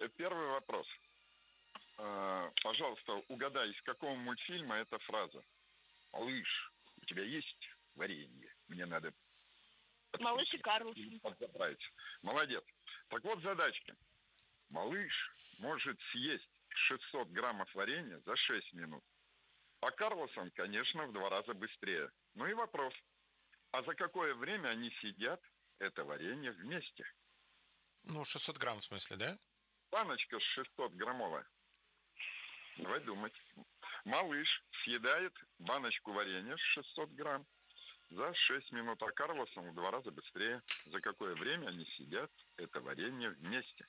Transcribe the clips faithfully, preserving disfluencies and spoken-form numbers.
первый вопрос. Э, пожалуйста, угадай, из какого мультфильма эта фраза? Малыш, у тебя есть варенье? Мне надо... Малыш и Карлсон. Подзаправить. Молодец. Так вот задачки. Малыш может съесть шестьсот граммов варенья за шесть минут. А Карлсон, конечно, в два раза быстрее. Ну и вопрос. А за какое время они съедят это варенье вместе? Ну, шестьсот грамм в смысле, да? Баночка шестьсот граммовая. Давай думать. Малыш съедает баночку варенья шестьсот грамм за шесть минут, а Карлсон в два раза быстрее. За какое время они съедят это варенье вместе?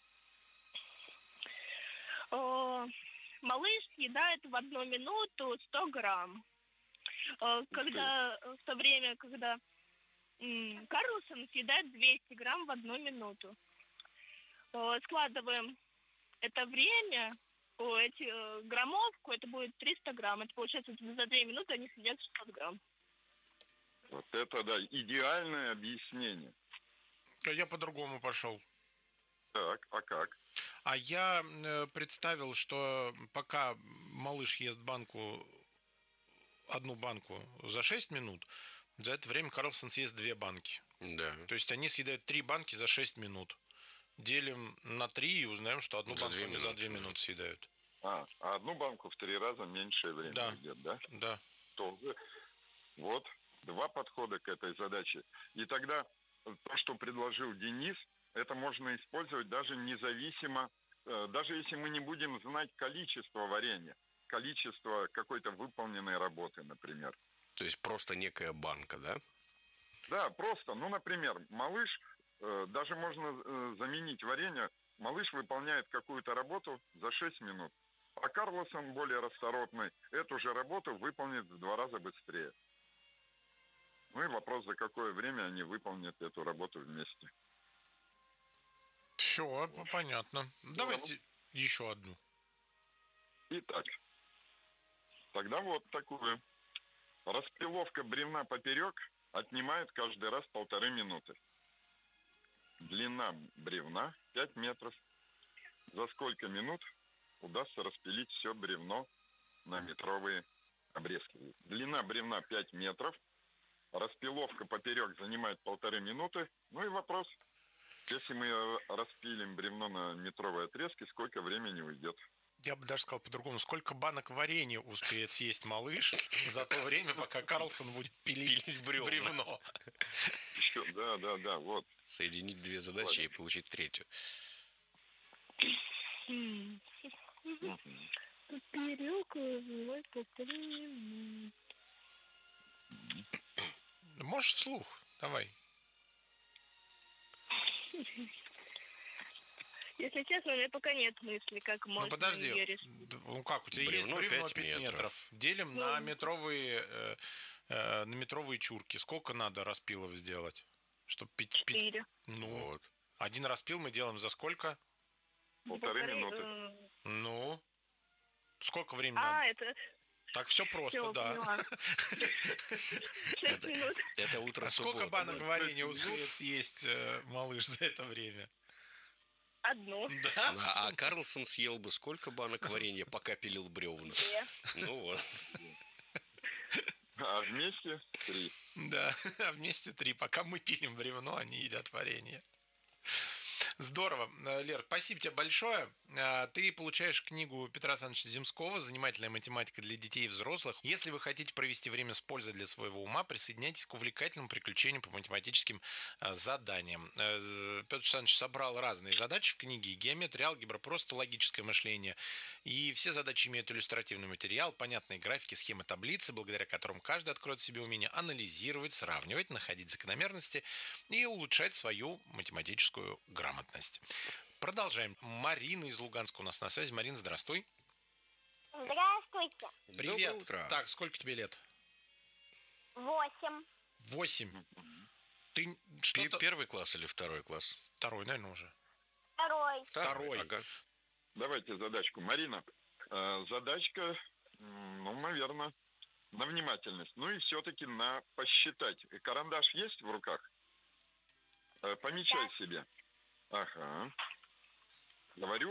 О, малыш съедает в одну минуту сто грамм. О, когда, в то время, когда м, Карлсон съедает двести грамм в одну минуту. О, складываем это время, о, эти э, граммовку, это будет триста грамм. Это получается, за две минуты они съедят шестьсот грамм. Вот это, да, идеальное объяснение. А я по-другому пошел. Так, а как? А я э, представил, что пока малыш ест банку, одну банку за шесть минут, за это время Карлсон съест две банки. Да. То есть они съедают три банки за шесть минут. Делим на три и узнаем, что одну За банку две они за минуты, две да. минуты съедают. А, а одну банку в три раза меньшее время Да. идет, да? Да. Тоже. Вот, два подхода к этой задаче. И тогда то, что предложил Денис, это можно использовать даже независимо, э, даже если мы не будем знать количество варенья, количество какой-то выполненной работы, например. То есть просто некая банка, да? Да, просто, ну, например, малыш, э, даже можно э, заменить варенье, малыш выполняет какую-то работу за шесть минут, а Карлсон, более расторопный, эту же работу выполнит в два раза быстрее. Ну и вопрос, за какое время они выполнят эту работу вместе. Все, понятно. Давайте еще одну. Итак, тогда вот такую. Распиловка бревна поперек отнимает каждый раз полторы минуты. Длина бревна пять метров. За сколько минут удастся распилить все бревно на метровые обрезки? Длина бревна пять метров. Распиловка поперек занимает полторы минуты. Ну и вопрос, если мы распилим бревно на метровые отрезки, сколько времени уйдет? Я бы даже сказал по-другому. Сколько банок варенья успеет съесть малыш за то время, пока Карлсон будет пилить, Пилить бревна. бревно? Еще, да, да, да, вот. Соединить две задачи и получить третью. Поперек размывать полторы минуты. Можешь вслух? Давай. Если честно, у меня пока нет мысли, как можно Ну подожди, её решить. ну как, у тебя Бревно есть бревно пять пять метров. метров. Делим Ну, на метровые, э, э, на метровые чурки. Сколько надо распилов сделать? Чтобы пить, пить? Четыре. Ну, Вот. один распил мы делаем за сколько? Полторы минуты. э, Ну, сколько времени А, надо? это... Так все просто, Всё, да. поняла. Шесть минут. Это утро А сколько субботы. банок варенья успеет съесть э, малыш за это время? Одну. Да? А, а Карлсон съел бы сколько банок варенья, пока пилил бревна? Две. Ну вот. А вместе три. Да, а вместе три. Пока мы пилим бревно, они едят варенье. Здорово. Лер, спасибо тебе большое. Ты получаешь книгу Петра Александровича Земского «Занимательная математика для детей и взрослых». Если вы хотите провести время с пользой для своего ума, присоединяйтесь к увлекательным приключениям по математическим заданиям. Петр Александрович собрал разные задачи в книге: и геометрия, алгебра, просто логическое мышление. И все задачи имеют иллюстративный материал, понятные графики, схемы, таблицы, благодаря которым каждый откроет в себе умение анализировать, сравнивать, находить закономерности и улучшать свою математическую грамотность. Продолжаем. Марина из Луганска у нас на связи. Марина, здравствуй. Здравствуйте. Привет. Доброе утро. Так, сколько тебе лет? Восемь. Восемь. Ты Пе- что-то... Первый класс или второй класс? Второй, наверное, уже. Второй. Второй. Ага. Давайте задачку. Марина, э, задачка, м, ну, наверное, на внимательность. Ну и все-таки на посчитать. Карандаш есть в руках? Э, помечай себе. Ага. Говорю.